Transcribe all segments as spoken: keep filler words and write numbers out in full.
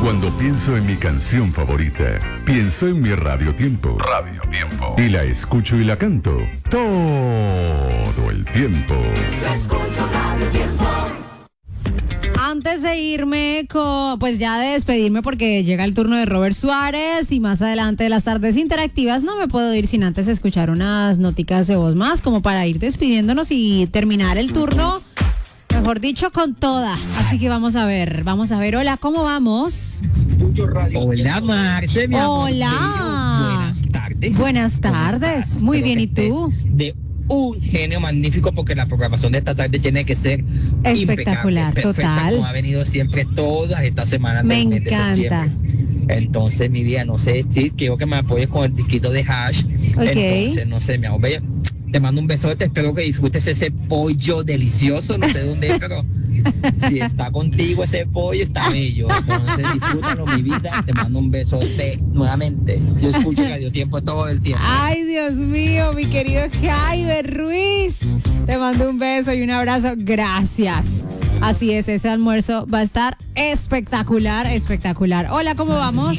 Cuando pienso en mi canción favorita, pienso en mi Radio Tiempo. Radio Tiempo. Y la escucho y la canto todo el tiempo. Yo escucho Radio Tiempo. Antes de irme, con, pues ya de despedirme porque llega el turno de Robert Suárez y más adelante de las tardes interactivas, no me puedo ir sin antes escuchar unas noticas de voz más como para ir despidiéndonos y terminar el turno, mejor dicho, con toda. Así que vamos a ver, vamos a ver. Hola, ¿cómo vamos? Hola, Marce, mi amor. Hola. Buenas tardes. Buenas tardes. Muy bien, ¿y tú? De un genio magnífico porque la programación de esta tarde tiene que ser espectacular, impecable, perfecta, total. como ha venido siempre todas estas semanas Me del mes de encanta. septiembre. Entonces, mi vida, no sé, sí, quiero que me apoyes con el disquito de Hash. Okay. Entonces, no sé, mi amor, ve, te mando un besote, espero que disfrutes ese pollo delicioso, no sé dónde es, pero si está contigo ese pollo, está bello. Entonces, disfrútalo, mi vida, te mando un besote nuevamente. Yo escucho Radio Tiempo todo el tiempo. Ay, Dios mío, mi querido Jaime Ruiz. Te mando un beso y un abrazo. Gracias. Así es, ese almuerzo va a estar espectacular, espectacular. Hola, ¿cómo vamos?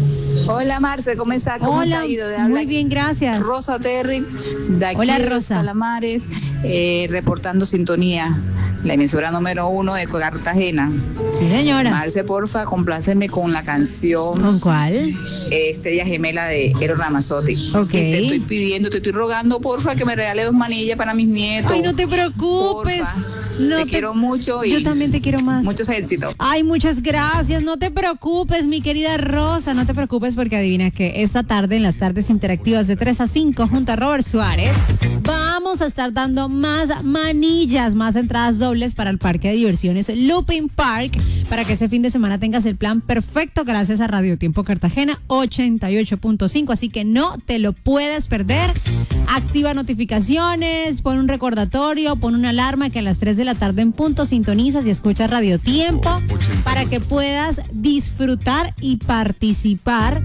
Hola Marce, ¿cómo está? ¿Cómo Hola, te ha ido? De muy hablar bien, gracias. Rosa Terry, de aquí Hola, de Los Rosa. Calamares, eh, reportando sintonía, la emisora número uno de Cartagena. Sí, señora. Marce, porfa, compláceme con la canción ¿Con cuál? eh, Estrella Gemela de Eros Ramazzotti. Ok. Y te estoy pidiendo, te estoy rogando, porfa, que me regale dos manillas para mis nietos. Ay, no te preocupes. Porfa. No te, te- quiero mucho y Yo también te quiero más. muchos éxitos. Ay, muchas gracias. No te preocupes, mi querida Rosa. No te preocupes porque adivina que esta tarde, en las tardes interactivas de tres a cinco, junto a Robert Suárez, vamos a estar dando más manillas, más entradas dobles para el parque de diversiones Looping Park, para que ese fin de semana tengas el plan perfecto gracias a Radio Tiempo Cartagena ochenta y ocho punto cinco. Así que no te lo puedes perder. Activa notificaciones, pon un recordatorio, pon una alarma que a las tres de la tarde en punto sintonizas y escuchas Radio Tiempo para que puedas disfrutar y participar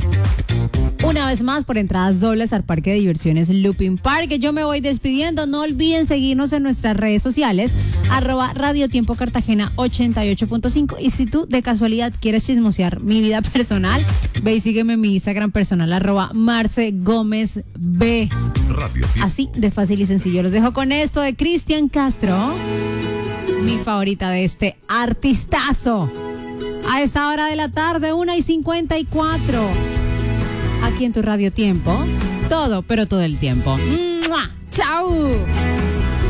una vez más por entradas dobles al parque de diversiones Looping Park. Yo me voy despidiendo. No olviden seguirnos en nuestras redes sociales, arroba Radio Tiempo Cartagena ochenta y ocho punto cinco. Y si tú de casualidad quieres chismosear mi vida personal, ve y sígueme en mi Instagram personal, arroba Marce Gómez B. Radio Tiempo. Así de fácil y sencillo. Los dejo con esto de Cristian Castro, mi favorita de este artistazo. A esta hora de la tarde, una y cincuenta y cuatro. Aquí en tu Radio Tiempo. Todo, pero todo el tiempo. ¡Mua! ¡Chao!